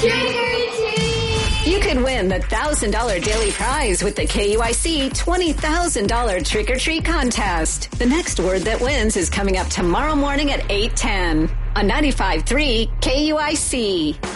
You could win the $1,000 daily prize with the KUIC $20,000 trick-or-treat contest. The next word that wins is coming up tomorrow morning at 8:10 on 95.3 KUIC.